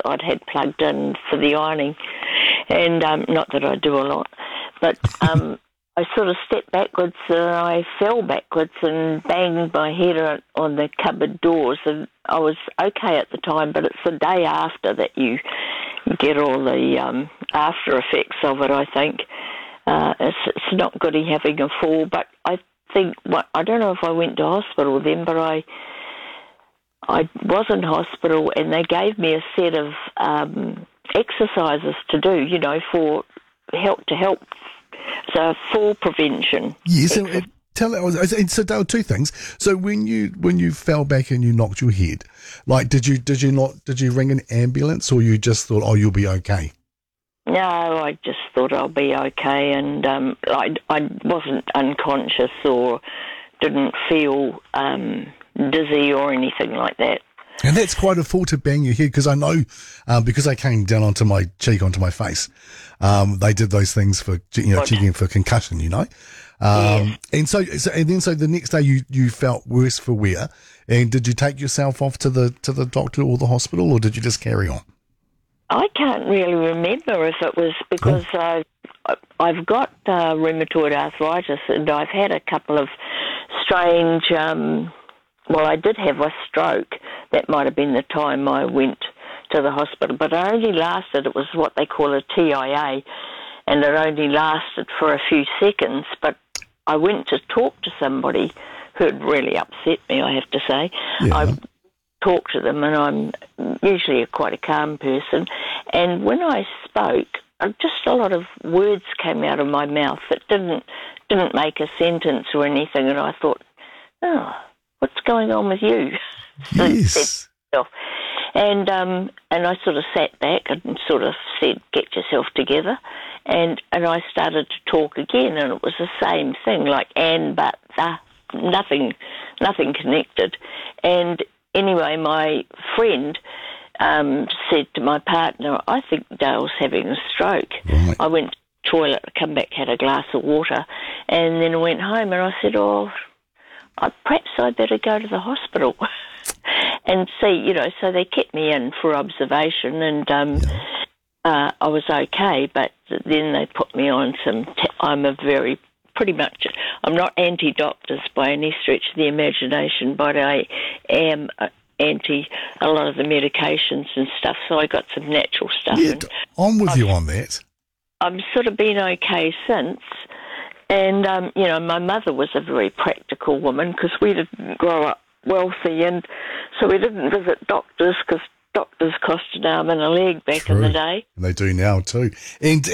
I'd had plugged in for the ironing, and not that I do a lot, but I sort of stepped backwards and I fell backwards and banged my head on the cupboard doors, and I was okay at the time, but it's the day after that you get all the after effects of it, I think. It's not good having a fall, but I think, I don't know if I went to hospital then, but I was in hospital and they gave me a set of exercises to do, for help. So fall prevention. Yes, so there were two things. So when you fell back and you knocked your head, like did you ring an ambulance, or you just thought, oh, you'll be okay? No, I just thought I'll be okay, and I wasn't unconscious or didn't feel dizzy or anything like that. And that's quite a fall to bang your head, because I know, because I came down onto my cheek, onto my face, they did those things for, checking for concussion, Yes. And so the next day you felt worse for wear, and did you take yourself off to the doctor or the hospital, or did you just carry on? I can't really remember if it was because I've got rheumatoid arthritis, and I've had a couple of strange, I did have a stroke. That might have been the time I went to the hospital, but it was what they call a TIA, and it only lasted for a few seconds, but I went to talk to somebody who had really upset me, I have to say. Yeah. I talked to them, and I'm usually quite a calm person, and when I spoke, just a lot of words came out of my mouth that didn't make a sentence or anything, and I thought, oh, what's going on with you? Yes. And I sort of sat back and sort of said, get yourself together. And I started to talk again, and it was the same thing, like and, but, nothing connected. And anyway, my friend said to my partner, I think Dale's having a stroke. Right. I went to the toilet, come back, had a glass of water, and then I went home, and I said, perhaps I'd better go to the hospital and see, so they kept me in for observation, and I was okay, but then they put me on I'm not anti-doctors by any stretch of the imagination, but I am anti a lot of the medications and stuff, so I got some natural stuff. Yeah, I'm with you on that. I've sort of been okay since. And, my mother was a very practical woman because we didn't grow up wealthy, and so we didn't visit doctors because doctors cost an arm and a leg back in the day. And they do now too. And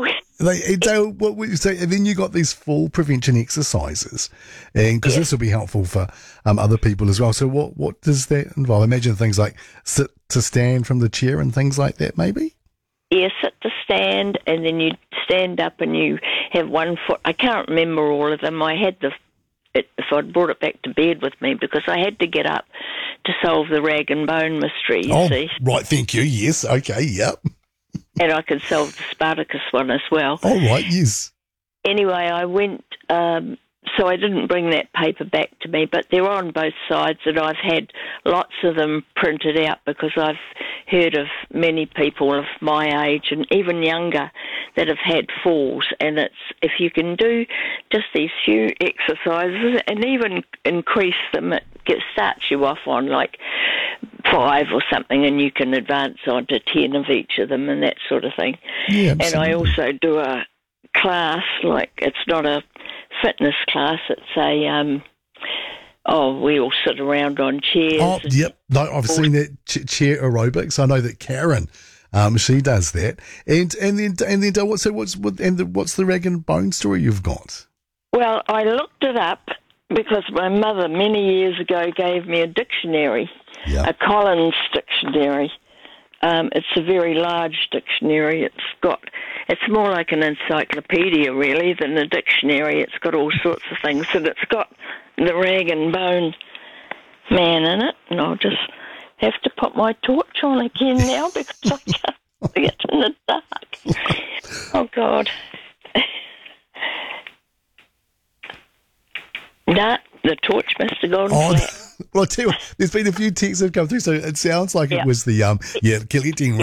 what would you say? And then you got these fall prevention exercises, and because this will be helpful for other people as well. So what does that involve? Imagine things like sit to stand from the chair and things like that, maybe? Yeah, sit to stand, and then you stand up and you have one foot. I can't remember all of them. I had so I'd brought it back to bed with me because I had to get up to solve the rag and bone mystery, you see. Right, thank you. Yes, okay, yep. And I could solve the Spartacus one as well. Oh, right, yes. Anyway, I went, so I didn't bring that paper back to me, but they're on both sides, and I've had lots of them printed out because I've heard of many people of my age and even younger that have had falls, and it's if you can do just these few exercises and even increase them, it starts you off on like 5 or something, and you can advance on to 10 of each of them and that sort of thing. Yeah, and I also do a class, like it's not a fitness class, it's a we all sit around on chairs. Oh, yep. No, I've seen that chair aerobics. I know that Karen, she does that. And then what's the rag and bone story you've got? Well, I looked it up because my mother many years ago gave me a dictionary, a Collins dictionary. It's a very large dictionary. It's more like an encyclopedia, really, than a dictionary. It's got all sorts of things, and it's got the rag and bone man in it. And I'll just have to put my torch on again now because I can't see it in the dark. Oh, God. Nah, the torch must have gone flat. Well, I'll tell you what, there's been a few texts that have come through, so it sounds like it was the collecting